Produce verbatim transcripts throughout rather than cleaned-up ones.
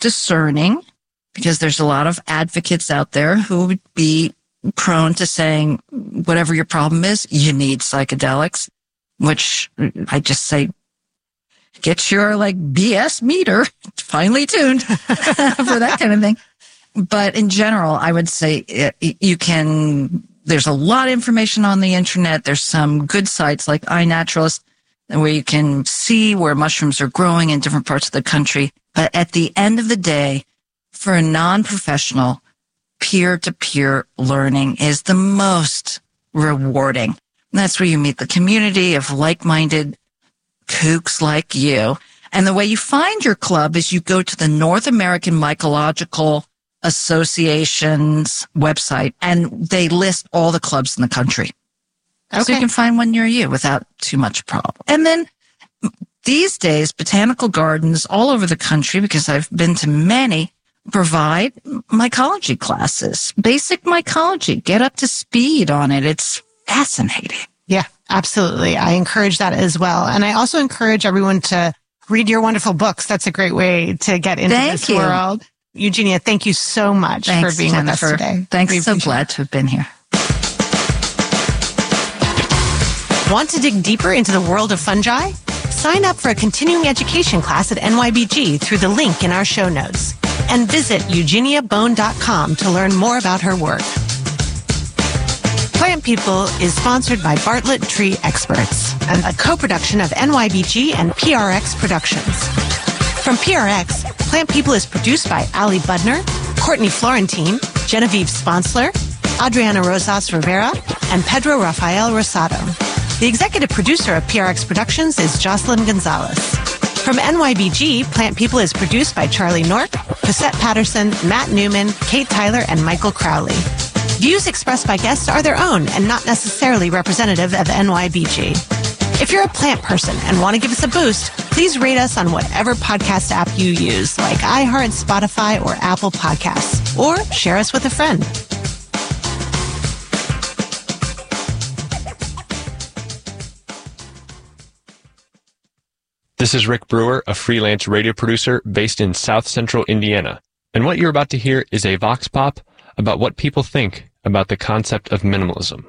discerning, because there's a lot of advocates out there who would be prone to saying, whatever your problem is, you need psychedelics, which I just say, get your like B S meter finely tuned for that kind of thing. But in general, I would say it, you can, there's a lot of information on the internet. There's some good sites like iNaturalist where you can see where mushrooms are growing in different parts of the country. But at the end of the day, for a non-professional, peer-to-peer learning is the most rewarding. And that's where you meet the community of like-minded kooks like you. And the way you find your club is you go to the North American Mycological Association's website, and they list all the clubs in the country. Okay. So you can find one near you without too much problem. And then these days, botanical gardens all over the country, because I've been to many, provide mycology classes, basic mycology. Get up to speed on it. It's fascinating. Yeah, absolutely. I encourage that as well. And I also encourage everyone to read your wonderful books. That's a great way to get into thank this you. world. Eugenia, thank you so much Thanks, for being Jennifer. with us today. Thanks. So glad to have been here. Want to dig deeper into the world of fungi? Sign up for a continuing education class at N Y B G through the link in our show notes. And visit eugenia bone dot com to learn more about her work. Plant People is sponsored by Bartlett Tree Experts and a co-production of N Y B G and P R X Productions. From P R X, Plant People is produced by Ali Budner, Courtney Florentine, Genevieve Sponsler, Adriana Rosas Rivera, and Pedro Rafael Rosado. The executive producer of P R X Productions is Jocelyn Gonzalez. From N Y B G, Plant People is produced by Charlie Nork, Cosette Patterson, Matt Newman, Kate Tyler, and Michael Crowley. Views expressed by guests are their own and not necessarily representative of N Y B G. If you're a plant person and want to give us a boost, please rate us on whatever podcast app you use, like iHeart, Spotify, or Apple Podcasts, or share us with a friend. This is Rick Brewer, a freelance radio producer based in South Central Indiana. And what you're about to hear is a vox pop about what people think about the concept of minimalism.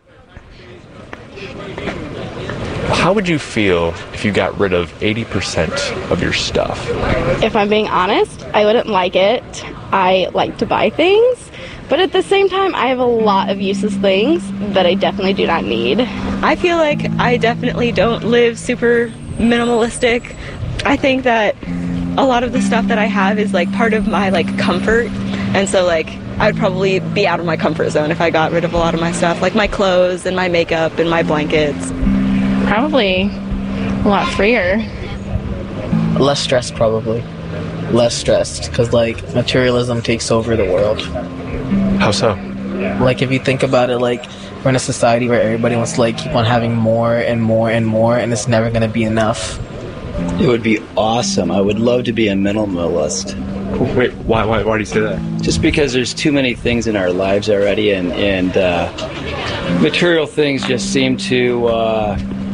How would you feel if you got rid of eighty percent of your stuff? If I'm being honest, I wouldn't like it. I like to buy things, but at the same time, I have a lot of useless things that I definitely do not need. I feel like I definitely don't live super minimalistic. I think that a lot of the stuff that I have is like part of my like comfort, and so like I'd probably be out of my comfort zone if I got rid of a lot of my stuff, like my clothes and my makeup and my blankets. Probably a lot freer. Less stressed, probably. Less stressed, because like materialism takes over the world. How so? Like if you think about it, like we're in a society where everybody wants to like keep on having more and more and more, and it's never going to be enough. It would be awesome. I would love to be a minimalist. Wait, why, why, why do you say that? Just because there's too many things in our lives already, and, and uh, material things just seem to uh,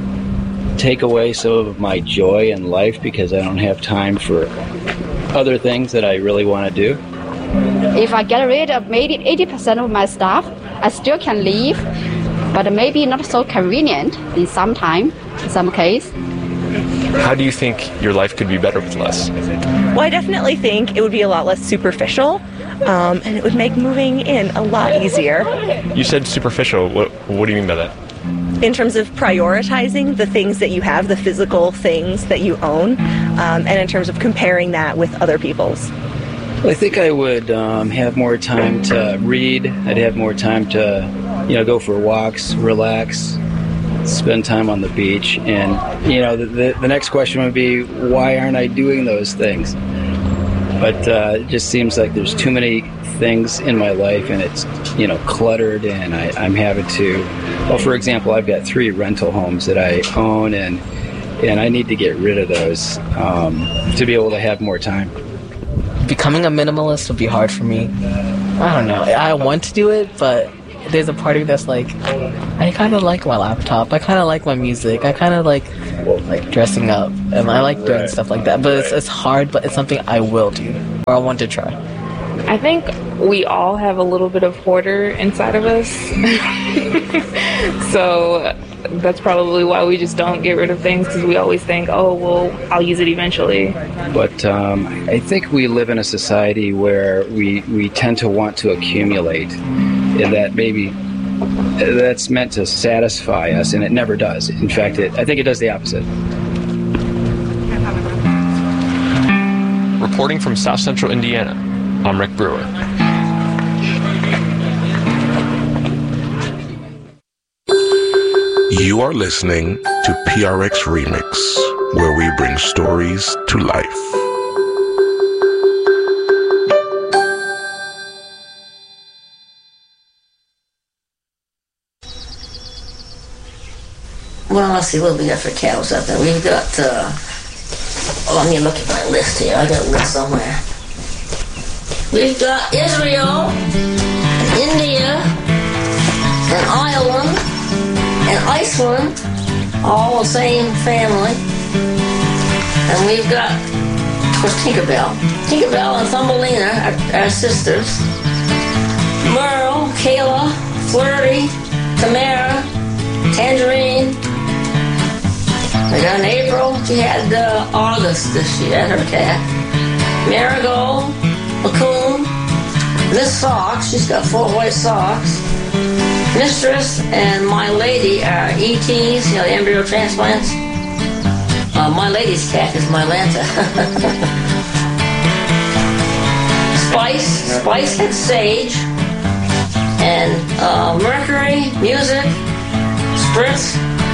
take away some of my joy in life because I don't have time for other things that I really want to do. If I get rid of maybe eighty percent of my stuff, I still can live, but maybe not so convenient in some time, in some case. How do you think your life could be better with less? Well, I definitely think it would be a lot less superficial, um, and it would make moving in a lot easier. You said superficial. What, what do you mean by that? In terms of prioritizing the things that you have, the physical things that you own, um, and in terms of comparing that with other people's. I think I would um, have more time to read. I'd have more time to, you know, go for walks, relax, spend time on the beach. And, you know, the, the, the next question would be, why aren't I doing those things? But uh, it just seems like there's too many things in my life, and it's, you know, cluttered, and I, I'm having to, well, for example, I've got three rental homes that I own, and, and I need to get rid of those um, to be able to have more time. Becoming a minimalist would be hard for me. I don't know. I want to do it, but there's a part of me that's like, I kind of like my laptop. I kind of like my music. I kind of like like dressing up, and I like doing stuff like that. But it's, it's hard, but it's something I will do. or I want to try? I think we all have a little bit of hoarder inside of us. So that's probably why we just don't get rid of things, because we always think, oh, well, I'll use it eventually. But um, I think we live in a society where we, we tend to want to accumulate, and that maybe that's meant to satisfy us, and it never does. In fact, it, I think it does the opposite. Reporting from South Central Indiana, I'm Rick Brewer. You are listening to P R X Remix, where we bring stories to life. Well, let's see what we got for cows out there. We've got, uh, oh, let me look at my list here. I got a list somewhere. We've got Israel, and India, and Ireland, and Iceland, all the same family. And we've got, of course, Tinkerbell. Tinkerbell and Thumbelina are, are sisters. Merle, Kayla, Flirty, Tamara, Tangerine. We got an April. She had uh, August this year, her cat. Marigold, Lacoon, Miss Socks. She's got four white socks. Mistress and My Lady are E Ts, you know, the embryo transplants. Uh, My Lady's cat is Mylanta. Spice, Spice had Sage. And uh, Mercury, Music, Spritz,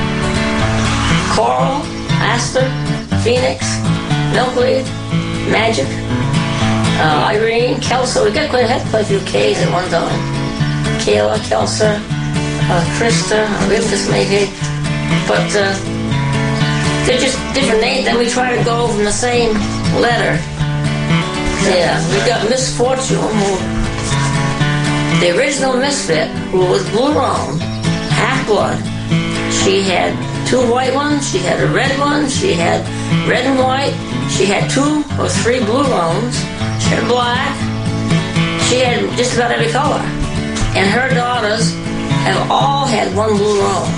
Coral, Aster, Phoenix, Milkweed, Magic, uh, Irene, Kelsa. We got quite, had quite a few K's at one time. Kayla, Kelsa, uh, Krista, Olympus maybe. But uh, they're just different names. Then we try to go from the same letter. Yeah, we got Miss Fortune, who, the original misfit, who was Blue Roan, half-blood. She had two white ones, she had a red one, she had red and white, she had two or three Blue Roans, she had black, she had just about every color. And her daughters have all had one Blue Roan.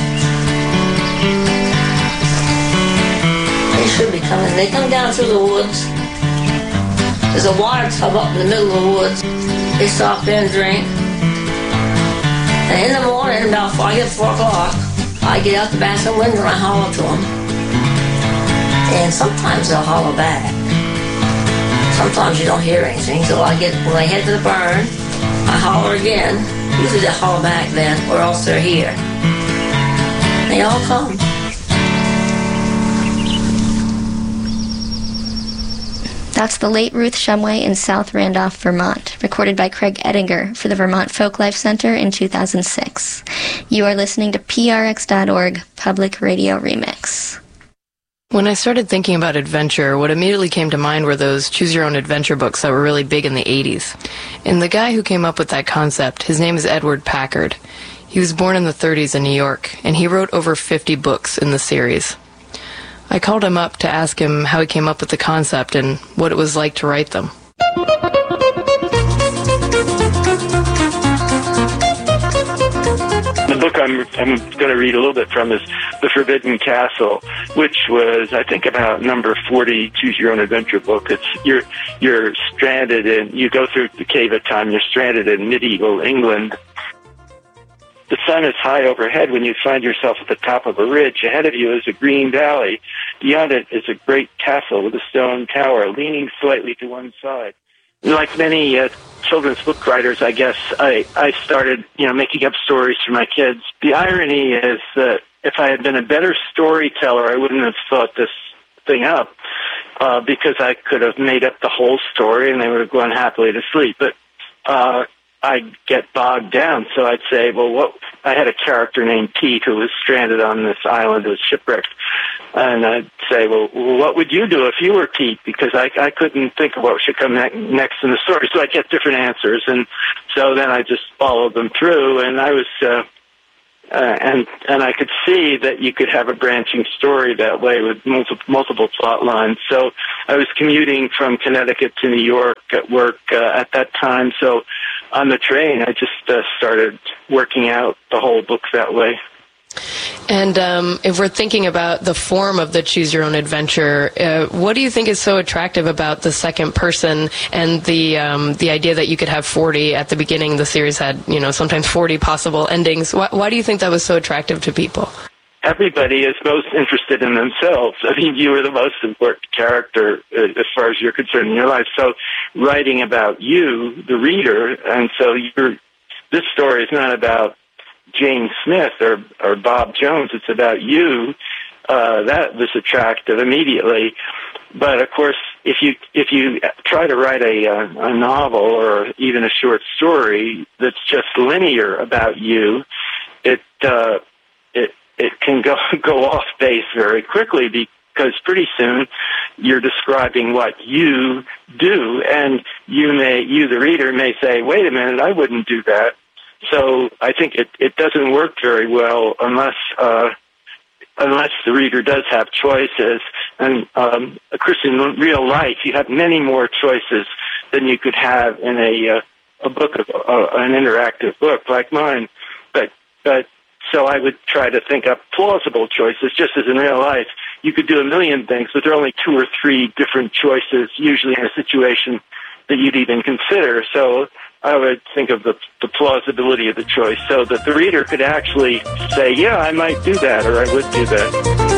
They should be coming. They come down through the woods. There's a water tub up in the middle of the woods. They stop there and drink. And in the morning, about four, I get four o'clock, I get out the bathroom window and I holler to them. And sometimes they'll holler back. Sometimes you don't hear anything. So I get, when I head to the barn, I holler again. Usually they holler back then, or else they're here. They all come. That's the late Ruth Shumway in South Randolph, Vermont, recorded by Craig Ettinger for the Vermont Folklife Center in two thousand six. You are listening to P R X dot org Public Radio Remix. When I started thinking about adventure, what immediately came to mind were those choose-your-own-adventure books that were really big in the eighties. And the guy who came up with that concept, his name is Edward Packard. He was born in the thirties in New York, and he wrote over fifty books in the series. I called him up to ask him how he came up with the concept and what it was like to write them. The book I'm, I'm going to read a little bit from is The Forbidden Castle, which was, I think, about number forty, Choose Your Own Adventure book. It's you're you're stranded in, you go through the cave of time, you're stranded in medieval England. The sun is high overhead when you find yourself at the top of a ridge. Ahead of you is a green valley. Beyond it is a great castle with a stone tower leaning slightly to one side. Like many uh, children's book writers, I guess, I, I started, you know, making up stories for my kids. The irony is that if I had been a better storyteller, I wouldn't have thought this thing up, uh, because I could have made up the whole story and they would have gone happily to sleep. But uh, I'd get bogged down, so I'd say, well, what? I had a character named Pete who was stranded on this island, was shipwrecked, and I'd say, well, what would you do if you were Pete? Because I, I couldn't think of what should come ne- next in the story, so I'd get different answers, and so then I just followed them through, and I was uh, Uh, and and I could see that you could have a branching story that way with multiple, multiple plot lines. So I was commuting from Connecticut to New York at work uh, at that time. So on the train, I just uh, started working out the whole book that way. And um, if we're thinking about the form of the Choose Your Own Adventure, uh, what do you think is so attractive about the second person and the um, the idea that you could have forty at the beginning? The series had, you know, sometimes forty possible endings. Why, why do you think that was so attractive to people? Everybody is most interested in themselves. I mean, you are the most important character uh, as far as you're concerned in your life. So writing about you, the reader, and so you're, this story is not about Jane Smith or, or Bob Jones. It's about you. Uh, that was attractive immediately. But of course, if you if you try to write a uh, a novel or even a short story that's just linear about you, it uh, it it can go go off base very quickly because pretty soon you're describing what you do, and you may you the reader may say, "Wait a minute, I wouldn't do that." So I think it, it doesn't work very well unless uh, unless the reader does have choices. And um, Chris, in real life, you have many more choices than you could have in a uh, a book of uh, an interactive book like mine. But but so I would try to think up plausible choices, just as in real life. You could do a million things, but there are only two or three different choices, usually in a situation that you'd even consider. So I would think of the, the plausibility of the choice so that the reader could actually say, yeah, I might do that, or I would do that.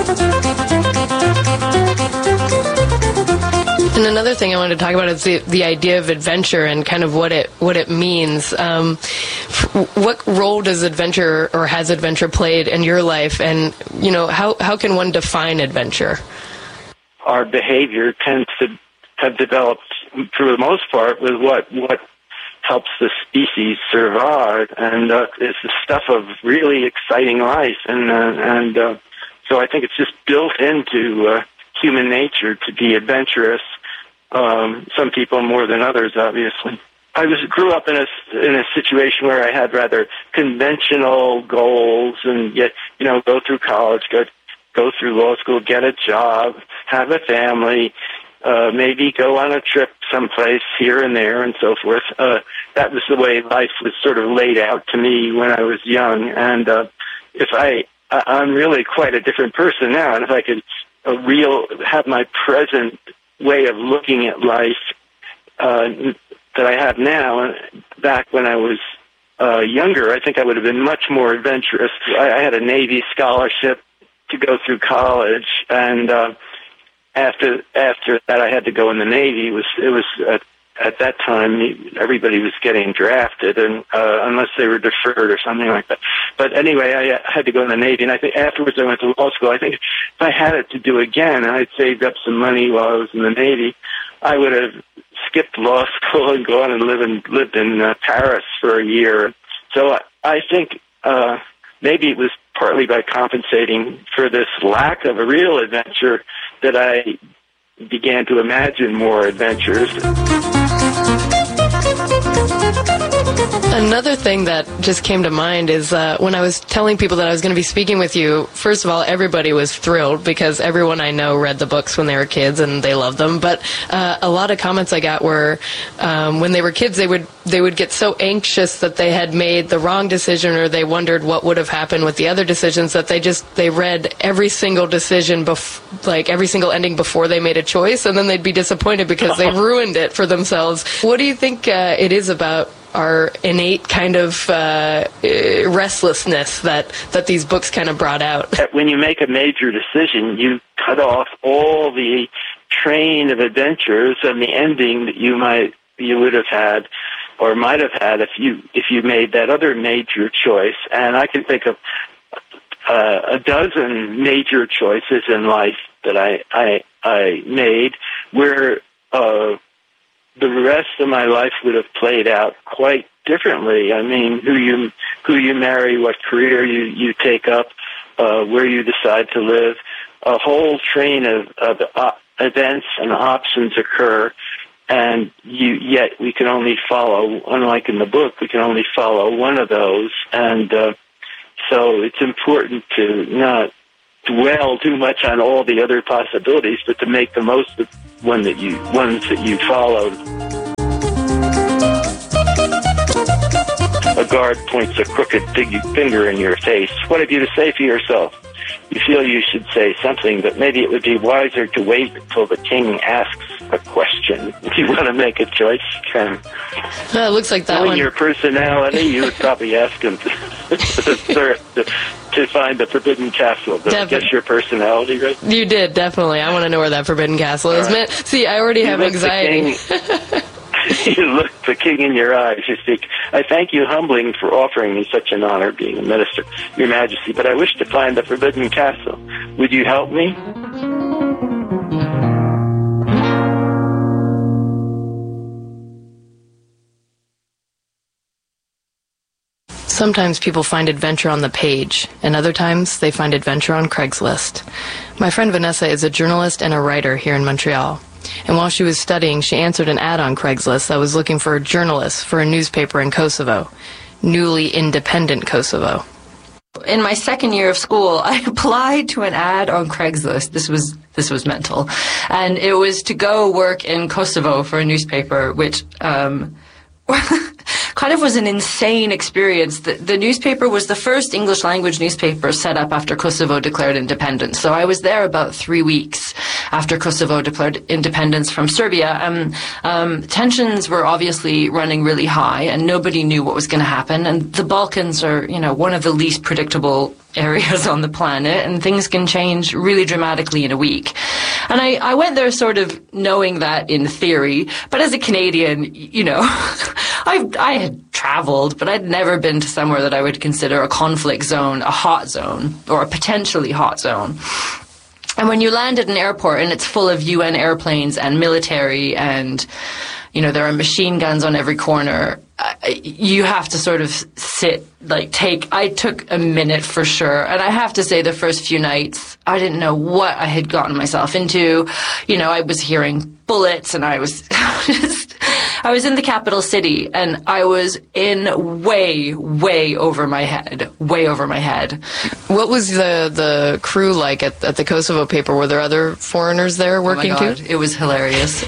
And another thing I wanted to talk about is the, the idea of adventure and kind of what it what it means. Um, what role does adventure or has adventure played in your life? And, you know, how, how can one define adventure? Our behavior tends to have developed, for the most part, with what what helps the species survive, and uh, it's the stuff of really exciting life, and uh, and uh, so I think it's just built into uh, human nature to be adventurous. Um, some people more than others, obviously. I was grew up in a in a situation where I had rather conventional goals, and yet you know go through college, go go through law school, get a job, have a family. Uh, maybe go on a trip someplace here and there and so forth. Uh, that was the way life was sort of laid out to me when I was young. And uh, if I, I, I'm really quite a different person now. And if I could uh, real have my present way of looking at life uh, that I have now, back when I was uh, younger, I think I would have been much more adventurous. I, I had a Navy scholarship to go through college, and uh, After after that, I had to go in the Navy. It was it was at, at that time everybody was getting drafted, and uh, unless they were deferred or something like that. But anyway, I had to go in the Navy, and I think afterwards I went to law school. I think if I had it to do again, and I'd saved up some money while I was in the Navy, I would have skipped law school and gone and lived in lived in uh, Paris for a year. So I, I think uh, maybe it was partly by compensating for this lack of a real adventure that I began to imagine more adventures. Another thing that just came to mind is uh, when I was telling people that I was going to be speaking with you, first of all, everybody was thrilled because everyone I know read the books when they were kids and they loved them. But uh, a lot of comments I got were um, when they were kids, they would they would get so anxious that they had made the wrong decision or they wondered what would have happened with the other decisions that they just they read every single decision, bef- like every single ending before they made a choice, and then they'd be disappointed because they ruined it for themselves. What do you think uh, it is about our innate kind of uh, restlessness that, that these books kind of brought out? When you make a major decision, you cut off all the train of adventures and the ending that you might you would have had or might have had if you if you made that other major choice. And I can think of uh, a dozen major choices in life that I I, I made where uh, the rest of my life would have played out quite differently. I mean, who you who you marry, what career you, you take up, uh, where you decide to live, a whole train of, of uh, events and options occur, and you yet we can only follow, unlike in the book, we can only follow one of those. And uh, So it's important to not dwell too much on all the other possibilities, but to make the most of one that you ones that you followed. A guard points a crooked finger in your face. What have you to say for yourself? You feel you should say something, but maybe it would be wiser to wait until the king asks a question. If you want to make a choice, you can. Uh, it looks like that Knowing one. your personality, you would probably ask him to, to, to, to find the Forbidden Castle. But I Definitely. guess your personality, right? You did, definitely. I want to know where that Forbidden Castle is. All right. Man, see, I already You have look the anxiety. You look the king in your eyes. You speak, I thank you humbling for offering me such an honor, being a minister, your majesty, but I wish to find the Forbidden Castle. Would you help me? Sometimes people find adventure on the page, and other times they find adventure on Craigslist. My friend Vanessa is a journalist and a writer here in Montreal. And while she was studying, she answered an ad on Craigslist that was looking for a journalist for a newspaper in Kosovo, newly independent Kosovo. In my second year of school, I applied to an ad on Craigslist. This was this was mental. And it was to go work in Kosovo for a newspaper, which um, kind of was an insane experience. The, the newspaper was the first English language newspaper set up after Kosovo declared independence. So I was there about three weeks after Kosovo declared independence from Serbia. Um, um, tensions were obviously running really high, and nobody knew what was going to happen. And the Balkans are, you know, one of the least predictable areas on the planet, and things can change really dramatically in a week. And I, I went there sort of knowing that in theory, but as a Canadian, you know, I I had traveled, but I'd never been to somewhere that I would consider a conflict zone, a hot zone, or a potentially hot zone. And when you land at an airport and it's full of U N airplanes and military and, you know, there are machine guns on every corner, uh, you have to sort of sit, like take, I took a minute for sure. And I have to say the first few nights, I didn't know what I had gotten myself into. You know, I was hearing bullets and I was just, I was in the capital city and I was in way, way over my head, way over my head. What was the the crew like at, at the Kosovo paper? Were there other foreigners there working oh my God, too? It was hilarious.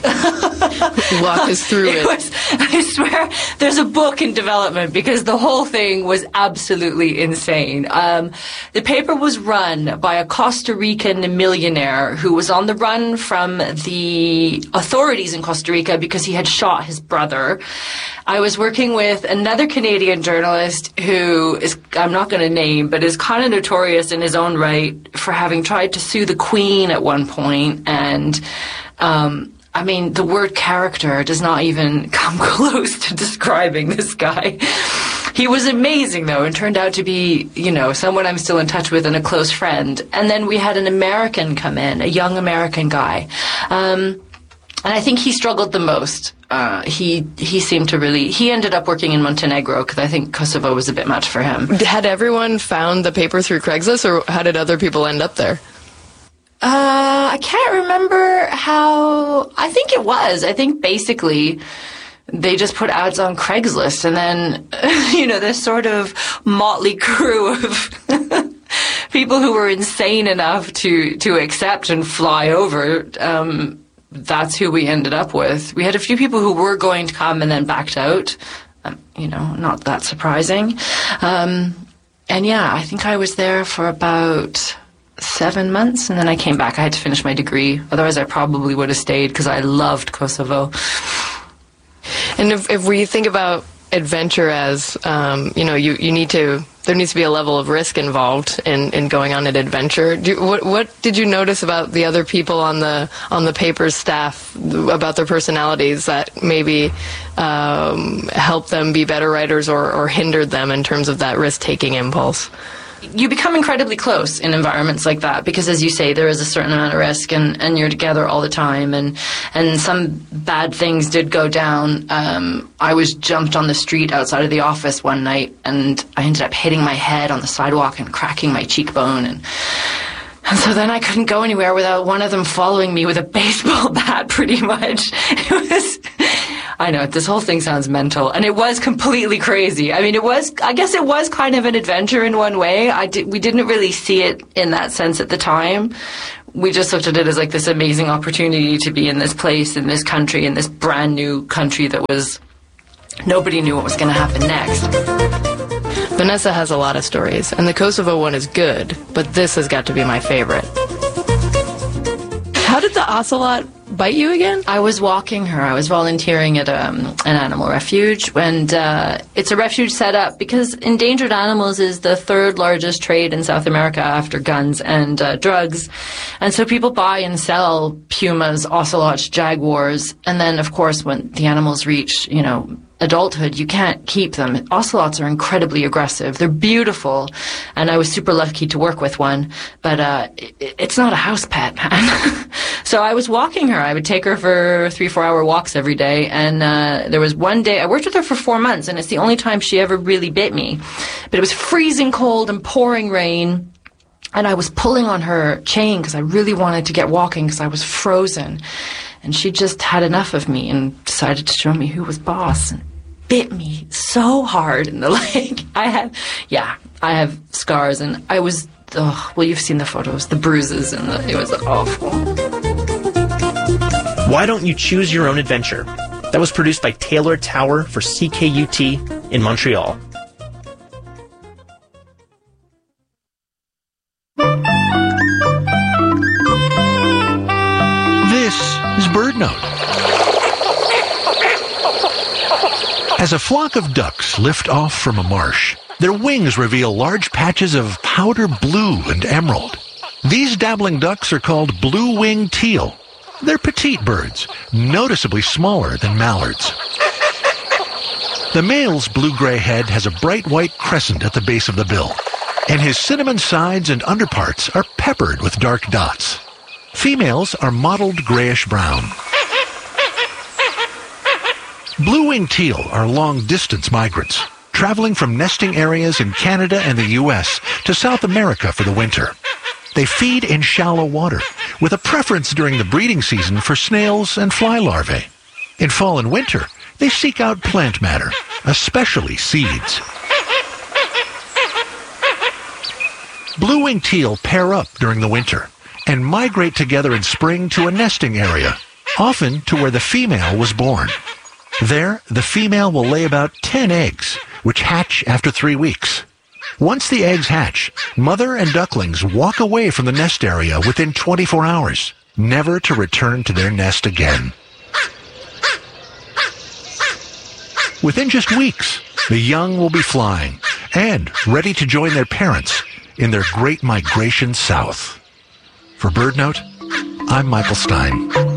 Walk us through it. it was, I swear, there's a book in development because the whole thing was absolutely insane. Um, the paper was run by a Costa Rican millionaire who was on the run from the authorities in Costa Rica because he had shot his brother. I was working with another Canadian journalist who is, I'm not going to name, but is kind of notorious in his own right for having tried to sue the Queen at one point. And, um, I mean, the word character does not even come close to describing this guy. He was amazing, though, and turned out to be, you know, someone I'm still in touch with and a close friend. And then we had an American come in, a young American guy. Um, and I think he struggled the most. Uh, he he seemed to really, he ended up working in Montenegro because I think Kosovo was a bit much for him. Had everyone found the paper through Craigslist, or how did other people end up there? Uh, I can't remember how, I think it was. I think basically they just put ads on Craigslist and then, you know, this sort of motley crew of people who were insane enough to, to accept and fly over, um, that's who we ended up with. We had a few people who were going to come and then backed out. Um, you know, not that surprising. Um, and yeah, I think I was there for about seven months and then I came back. I had to finish my degree. Otherwise, I probably would have stayed because I loved Kosovo. And if, if we think about adventure as, um, you know, you, you need to, there needs to be a level of risk involved in, in going on an adventure. Do, what, what did you notice about the other people on the, on the paper's staff, about their personalities that maybe um, helped them be better writers or, or hindered them in terms of that risk-taking impulse? You become incredibly close in environments like that because, as you say, there is a certain amount of risk and, and you're together all the time. And, and some bad things did go down. Um, I was jumped on the street outside of the office one night and I ended up hitting my head on the sidewalk and cracking my cheekbone. And, and so then I couldn't go anywhere without one of them following me with a baseball bat, pretty much. It was... I know, this whole thing sounds mental, and it was completely crazy. I mean, it was, I guess it was kind of an adventure in one way. I did, we didn't really see it in that sense at the time. We just looked at it as like this amazing opportunity to be in this place, in this country, in this brand new country that was, nobody knew what was going to happen next. Vanessa has a lot of stories, and the Kosovo one is good, but this has got to be my favorite. How did the ocelot bite you again? I was walking her. I was volunteering at um, an animal refuge, and uh, it's a refuge set up because endangered animals is the third largest trade in South America after guns and uh, drugs. And so people buy and sell pumas, ocelots, jaguars, and then, of course, when the animals reach, you know, adulthood, you can't keep them. Ocelots are incredibly aggressive. They're beautiful, and I was super lucky to work with one, but uh, it, it's not a house pet, man. So I was walking her. I would take her for three, four hour walks every day, and uh, there was one day, I worked with her for four months, and it's the only time she ever really bit me. But it was freezing cold and pouring rain, and I was pulling on her chain because I really wanted to get walking because I was frozen. And she just had enough of me and decided to show me who was boss and bit me so hard in the leg. I have, yeah, I have scars, and I was, oh, well, you've seen the photos, the bruises, and the, it was awful. Why Don't You Choose Your Own Adventure? That was produced by Taylor Tower for C K U T in Montreal. This is Bird Note. As a flock of ducks lift off from a marsh, their wings reveal large patches of powder blue and emerald. These dabbling ducks are called blue-winged teal. They're petite birds, noticeably smaller than mallards. The male's blue-gray head has a bright white crescent at the base of the bill, and his cinnamon sides and underparts are peppered with dark dots. Females are mottled grayish-brown. Blue-winged teal are long-distance migrants, traveling from nesting areas in Canada and the U S to South America for the winter. They feed in shallow water, with a preference during the breeding season for snails and fly larvae. In fall and winter, they seek out plant matter, especially seeds. Blue-winged teal pair up during the winter and migrate together in spring to a nesting area, often to where the female was born. There, the female will lay about ten eggs, which hatch after three weeks. Once the eggs hatch, mother and ducklings walk away from the nest area within twenty-four hours, never to return to their nest again. Within just weeks, the young will be flying and ready to join their parents in their great migration south. For BirdNote, I'm Michael Stein.